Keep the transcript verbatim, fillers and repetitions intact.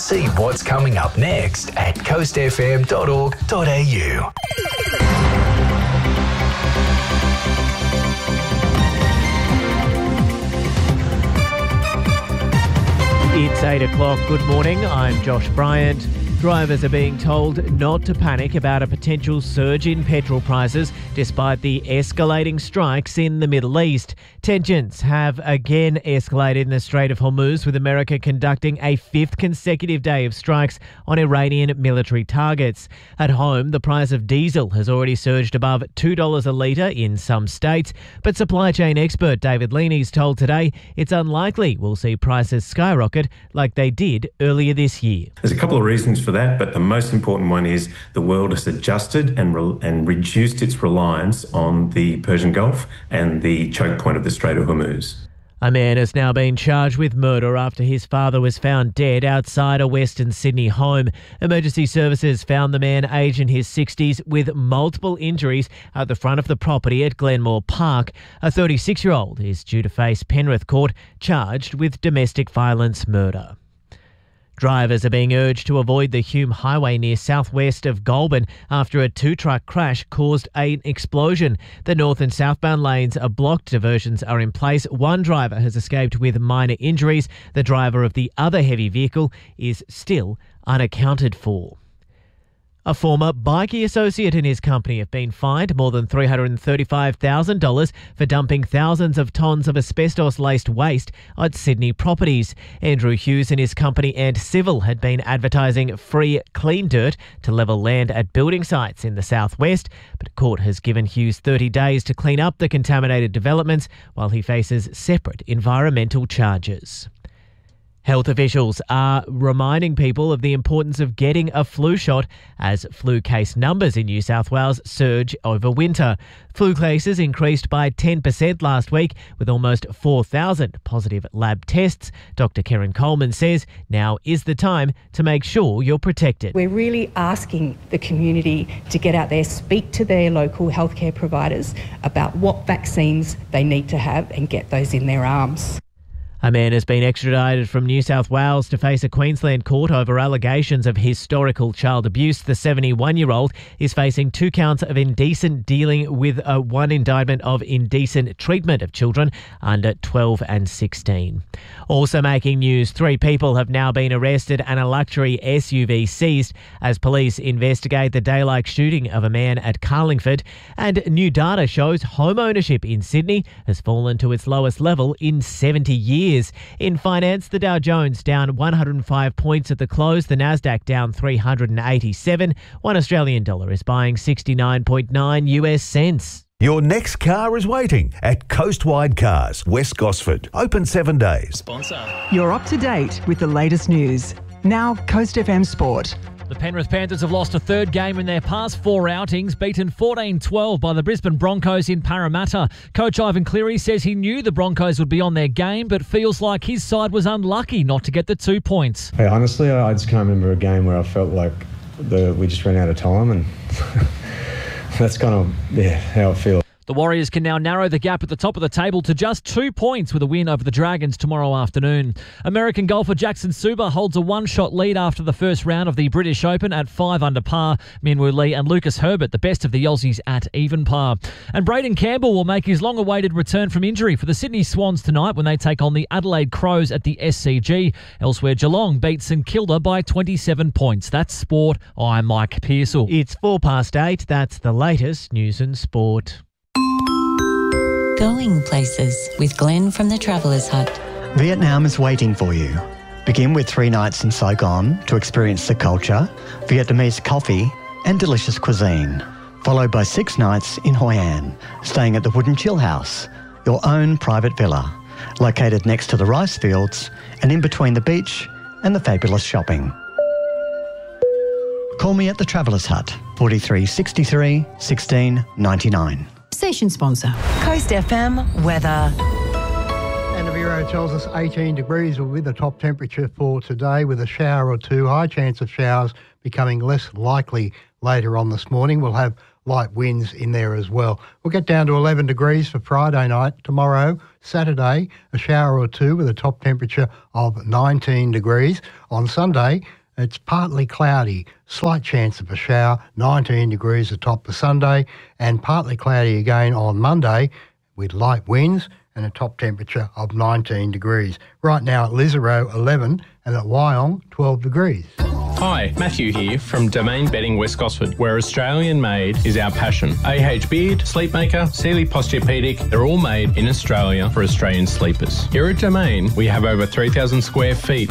See what's coming up next at coast f m dot org dot a u. It's eight o'clock. Good morning. I'm Josh Bryant. Drivers are being told not to panic about a potential surge in petrol prices despite the escalating strikes in the Middle East. Tensions have again escalated in the Strait of Hormuz, with America conducting a fifth consecutive day of strikes on Iranian military targets. At home, the price of diesel has already surged above two dollars a litre in some states, but supply chain expert David Leaney's told Today it's unlikely we'll see prices skyrocket like they did earlier this year. There's a couple of reasons for that, but the most important one is the world has adjusted and re- and reduced its reliance on the Persian Gulf and the choke point of the Strait of Hormuz. A man has now been charged with murder after his father was found dead outside a Western Sydney home. Emergency services found the man, aged in his sixties, with multiple injuries at the front of the property at Glenmore Park. A thirty-six-year-old is due to face Penrith Court, charged with domestic violence murder. Drivers are being urged to avoid the Hume Highway near southwest of Goulburn after a two-truck crash caused an explosion. The north and southbound lanes are blocked. Diversions are in place. One driver has escaped with minor injuries. The driver of the other heavy vehicle is still unaccounted for. A former bikie associate and his company have been fined more than three hundred thirty-five thousand dollars for dumping thousands of tonnes of asbestos-laced waste at Sydney properties. Andrew Hughes and his company Ant Civil had been advertising free clean dirt to level land at building sites in the southwest, but court has given Hughes thirty days to clean up the contaminated developments while he faces separate environmental charges. Health officials are reminding people of the importance of getting a flu shot as flu case numbers in New South Wales surge over winter. Flu cases increased by ten percent last week, with almost four thousand positive lab tests. Doctor Karen Coleman says now is the time to make sure you're protected. We're really asking the community to get out there, speak to their local healthcare providers about what vaccines they need to have and get those in their arms. A man has been extradited from New South Wales to face a Queensland court over allegations of historical child abuse. The seventy-one-year-old is facing two counts of indecent dealing with a one indictment of indecent treatment of children under twelve and sixteen. Also making news, three people have now been arrested and a luxury S U V seized as police investigate the daylight shooting of a man at Carlingford. And new data shows home ownership in Sydney has fallen to its lowest level in seventy years. In finance, the Dow Jones down one hundred five points at the close, the Nasdaq down three hundred eighty-seven. One Australian dollar is buying sixty-nine point nine U S cents. Your next car is waiting at Coastwide Cars, West Gosford. Open seven days. Sponsor. You're up to date with the latest news. Now, Coast F M Sport. The Penrith Panthers have lost a third game in their past four outings, beaten fourteen twelve by the Brisbane Broncos in Parramatta. Coach Ivan Cleary says he knew the Broncos would be on their game, but feels like his side was unlucky not to get the two points. Hey, honestly, I just can't remember a game where I felt like the, we just ran out of time, and that's kind of yeah how it feels. The Warriors can now narrow the gap at the top of the table to just two points with a win over the Dragons tomorrow afternoon. American golfer Jackson Suba holds a one-shot lead after the first round of the British Open at five under par. Minwoo Lee and Lucas Herbert, the best of the Aussies, at even par. And Braden Campbell will make his long-awaited return from injury for the Sydney Swans tonight when they take on the Adelaide Crows at the S C G. Elsewhere, Geelong beat St Kilda by twenty-seven points. That's sport. I'm Mike Pearsall. It's four past eight. That's the latest news and sport. Going places with Glenn from the Travellers Hut. Vietnam is waiting for you. Begin with three nights in Saigon to experience the culture, Vietnamese coffee and delicious cuisine, followed by six nights in Hoi An, staying at the Wooden Chill House, your own private villa, located next to the rice fields and in between the beach and the fabulous shopping. Call me at the Travellers Hut, forty-three sixty-three sixteen ninety-nine. Station sponsor. Coast F M weather. And the Bureau tells us eighteen degrees will be the top temperature for today, with a shower or two. High chance of showers becoming less likely later on this morning. We'll have light winds in there as well. We'll get down to eleven degrees for Friday night. Tomorrow, Saturday, a shower or two with a top temperature of nineteen degrees. On Sunday, It's partly cloudy, slight chance of a shower, nineteen degrees atop the Sunday, and partly cloudy again on Monday with light winds and a top temperature of nineteen degrees. Right now at Lisarow, eleven, and at Wyong, twelve degrees. Hi, Matthew here from Domain Bedding West Gosford, where Australian made is our passion. A H Beard, Sleepmaker, Sealy Posturepedic, they're all made in Australia for Australian sleepers. Here at Domain, we have over three thousand square feet